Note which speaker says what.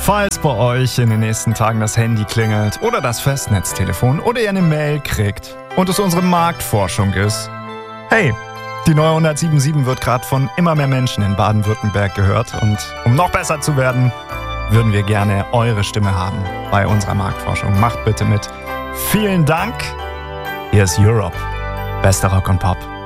Speaker 1: Falls bei euch in den nächsten Tagen das Handy klingelt oder das Festnetztelefon oder ihr eine Mail kriegt und es unsere Marktforschung ist, hey, die neue 107.7 wird gerade von immer mehr Menschen in Baden-Württemberg gehört und um noch besser zu werden, würden wir gerne eure Stimme haben bei unserer Marktforschung. Macht bitte mit. Vielen Dank. Hier ist Europe. Bester Rock und Pop.